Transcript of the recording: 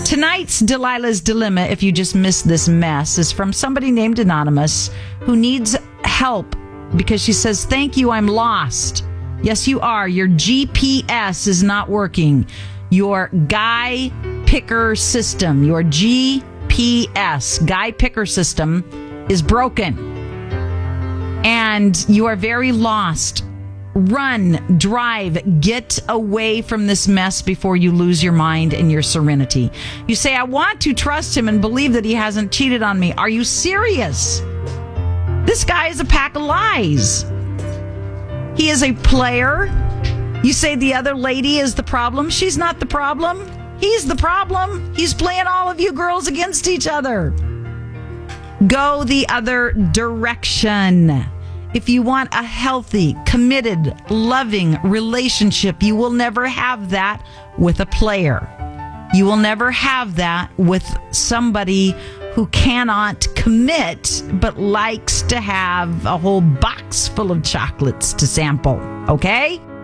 Tonight's Delilah's Dilemma, if you just missed this mess, is from somebody named Anonymous who needs help because she says, thank you, I'm lost. Yes, you are. Your GPS is not working. Your guy picker system, your GPS, guy picker system, is broken. And you are very lost. Run, drive, get away from this mess before you lose your mind and your serenity. You say, I want to trust him and believe that he hasn't cheated on me. Are you serious? This guy is a pack of lies. He is a player. You say the other lady is the problem. She's not the problem. He's the problem. He's playing all of you girls against each other. Go the other direction. If you want a healthy, committed, loving relationship, you will never have that with a player. You will never have that with somebody who cannot commit but likes to have a whole box full of chocolates to sample. Okay?